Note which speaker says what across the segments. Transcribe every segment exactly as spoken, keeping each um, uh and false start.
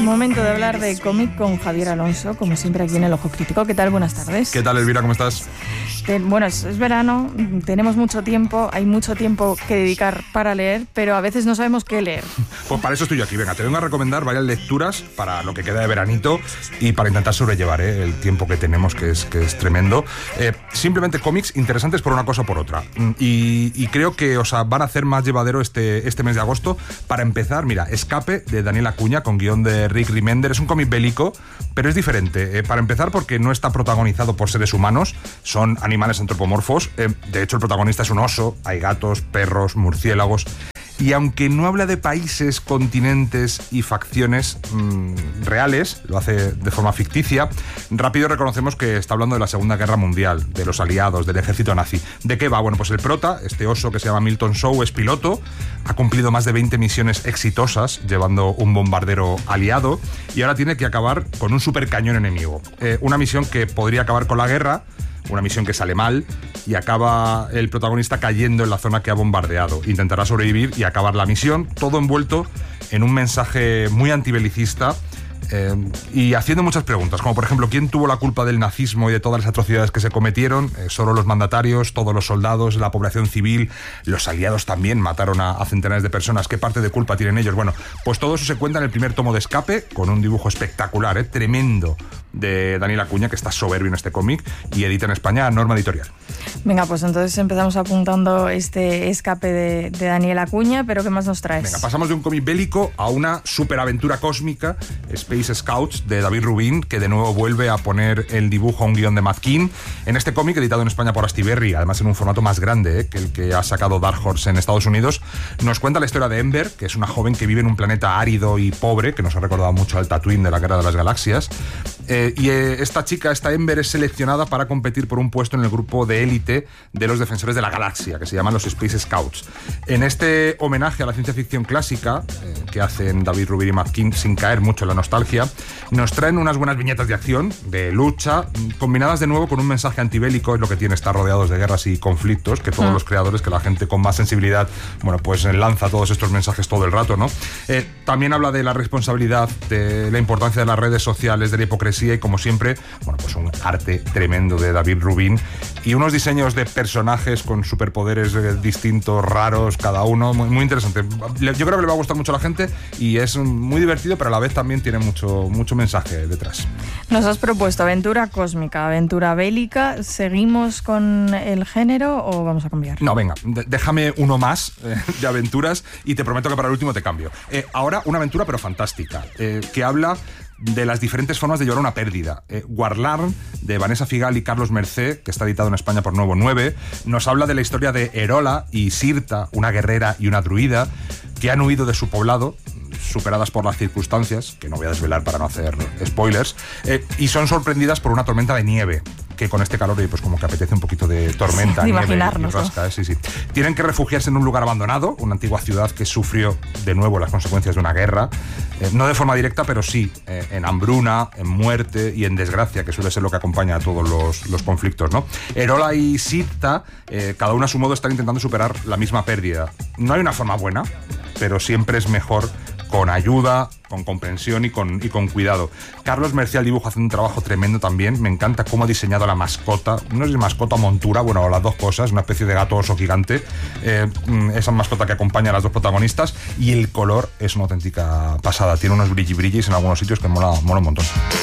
Speaker 1: Momento de hablar de cómic con Javier Alonso, como siempre aquí en El Ojo Crítico. ¿Qué tal? Buenas tardes.
Speaker 2: ¿Qué tal, Elvira? ¿Cómo estás?
Speaker 1: Bueno, es, es verano, tenemos mucho tiempo, hay mucho tiempo que dedicar para leer, pero a veces no sabemos qué leer.
Speaker 2: Pues para eso estoy yo aquí. Venga, te vengo a recomendar varias lecturas para lo que queda de veranito y para intentar sobrellevar ¿eh? el tiempo que tenemos, que es, que es tremendo. Eh, simplemente cómics interesantes por una cosa o por otra. Y, y creo que os van a hacer más llevadero este, este mes de agosto. Para empezar, mira, Escape, de Daniel Acuña, con guión de Rick Remender. Es un cómic bélico, pero es diferente. Eh, para empezar, porque no está protagonizado por seres humanos, son animales antropomorfos. Eh, de hecho, el protagonista es un oso, hay gatos, perros, murciélagos. Y aunque no habla de países, continentes y facciones mmm, reales, lo hace de forma ficticia, rápido reconocemos que está hablando de la Segunda Guerra Mundial, de los aliados, del ejército nazi. ¿De qué va? Bueno, pues el prota, este oso que se llama Milton Shaw, es piloto, ha cumplido más de veinte misiones exitosas llevando un bombardero aliado y ahora tiene que acabar con un supercañón enemigo. Eh, una misión que podría acabar con la guerra, una misión que sale mal y acaba el protagonista cayendo en la zona que ha bombardeado. Intentará sobrevivir y acabar la misión, todo envuelto en un mensaje muy antibelicista eh, y haciendo muchas preguntas, como por ejemplo, ¿quién tuvo la culpa del nazismo y de todas las atrocidades que se cometieron? Eh, solo los mandatarios, todos los soldados, la población civil, los aliados también mataron a, a centenares de personas. ¿Qué parte de culpa tienen ellos? Bueno, pues todo eso se cuenta en el primer tomo de Escape, con un dibujo espectacular, eh, tremendo, de Daniel Acuña, que está soberbio en este cómic, y edita en España Norma Editorial.
Speaker 1: Venga, pues entonces empezamos apuntando este Escape de, de Daniel Acuña, pero ¿qué más nos traes?
Speaker 2: Venga, pasamos de un cómic bélico a una superaventura cósmica, Space Scouts, de David Rubin, que de nuevo vuelve a poner el dibujo a un guión de Matt Keane. En este cómic, editado en España por Astiberri, además en un formato más grande eh, que el que ha sacado Dark Horse en Estados Unidos, nos cuenta la historia de Ember, que es una joven que vive en un planeta árido y pobre, que nos ha recordado mucho al Tatooine de la Guerra de las Galaxias. Eh, y eh, esta chica, esta Ember, es seleccionada para competir por un puesto en el grupo de élite de los defensores de la galaxia, que se llaman los Space Scouts. En este homenaje a la ciencia ficción clásica, eh, que hacen David Rubin y Matt Keane, sin caer mucho en la nostalgia, nos traen unas buenas viñetas de acción, de lucha, combinadas de nuevo con un mensaje antibélico. Es lo que tiene estar rodeados de guerras y conflictos, que todos mm. los creadores, que la gente con más sensibilidad, bueno, pues lanza todos estos mensajes todo el rato, ¿no? Eh, también habla de la responsabilidad, de la importancia de las redes sociales, de la hipocresía y, como siempre, bueno, pues un arte tremendo de David Rubin y unos diseños de personajes con superpoderes eh, distintos, raros, cada uno, muy, muy interesante. Yo creo que le va a gustar mucho a la gente y es muy divertido, pero a la vez también tiene mucho, mucho mensaje detrás.
Speaker 1: Nos has propuesto aventura cósmica, aventura bélica. ¿Seguimos con el género o vamos a cambiar?
Speaker 2: No, venga, d- déjame uno más eh, de aventuras y te prometo que para el último te cambio. Eh, ahora una aventura pero fantástica, eh, que habla de las diferentes formas de llevar una pérdida. Eh, Warlarn, de Vanessa Figal y Carlos Mercé, que está editado en España por Nuevo nueve, nos habla de la historia de Erola y Sirta, una guerrera y una druida, que han huido de su poblado, superadas por las circunstancias, que no voy a desvelar para no hacer spoilers, eh, y son sorprendidas por una tormenta de nieve, que con este calor, pues como que apetece un poquito de tormenta,
Speaker 1: sí,
Speaker 2: nieve
Speaker 1: y
Speaker 2: rasca, ¿eh? sí, sí. Tienen que refugiarse en un lugar abandonado, una antigua ciudad que sufrió de nuevo las consecuencias de una guerra, eh, no de forma directa, pero sí eh, en hambruna, en muerte y en desgracia, que suele ser lo que acompaña a todos los, los conflictos, ¿no? Erola y Sirta, eh, cada uno a su modo, están intentando superar la misma pérdida. No hay una forma buena, pero siempre es mejor con ayuda, con comprensión y con, y con cuidado. Carlos Mercé al dibujo hace un trabajo tremendo también. Me encanta cómo ha diseñado la mascota. No sé si mascota o montura, bueno, las dos cosas, una especie de gato oso gigante. Eh, esa mascota que acompaña a las dos protagonistas. Y el color es una auténtica pasada. Tiene unos brilli brillis en algunos sitios que mola, mola un montón.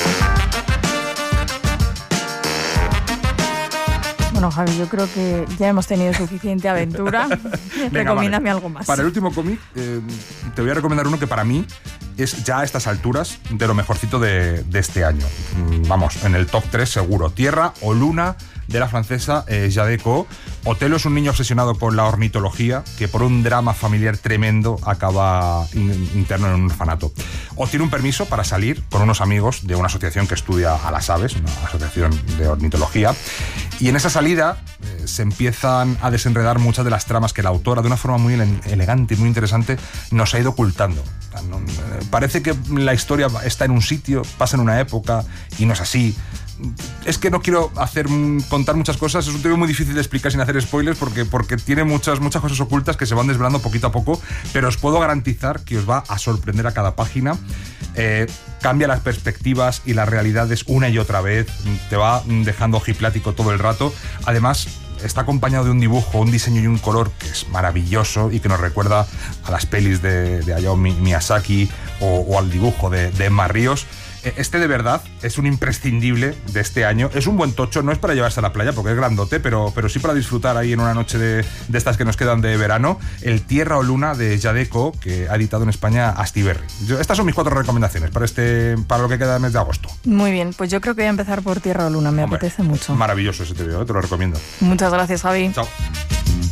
Speaker 1: Bueno, Javi, yo creo que ya hemos tenido suficiente aventura. Recomiéndame vale. algo más.
Speaker 2: Para el último cómic, eh, te voy a recomendar uno que para mí es ya a estas alturas de lo mejorcito de, de este año. Vamos, en el top tres seguro. Tierra o Luna, de la francesa eh, Jadeco. Otelo es un niño obsesionado con la ornitología que por un drama familiar tremendo acaba in, interno en un orfanato. Obtiene un permiso para salir con unos amigos de una asociación que estudia a las aves, una asociación de ornitología, y en esa salida eh, se empiezan a desenredar muchas de las tramas que la autora, de una forma muy ele- elegante y muy interesante, nos ha ido ocultando. O sea, no, eh, parece que la historia está en un sitio, pasa en una época y no es así. Es que no quiero hacer contar muchas cosas, es un tema muy difícil de explicar sin hacer spoilers porque, porque tiene muchas, muchas cosas ocultas que se van desvelando poquito a poco, pero os puedo garantizar que os va a sorprender a cada página. Eh, cambia las perspectivas y las realidades una y otra vez, te va dejando ojiplático todo el rato. Además, está acompañado de un dibujo, un diseño y un color que es maravilloso y que nos recuerda a las pelis de, de Hayao Miyazaki o, o al dibujo de, de Emma Ríos. Este de verdad es un imprescindible de este año. Es un buen tocho, no es para llevarse a la playa porque es grandote, pero, pero sí para disfrutar ahí en una noche de, de estas que nos quedan de verano. El Tierra o Luna de Jadeco, que ha editado en España Astiberri. Yo, estas son mis cuatro recomendaciones para, este, para lo que queda del mes de agosto.
Speaker 1: Muy bien, pues yo creo que voy a empezar por Tierra o Luna, me Hombre, apetece mucho.
Speaker 2: Maravilloso ese te veo, te lo recomiendo.
Speaker 1: Muchas gracias, Javi.
Speaker 2: Chao.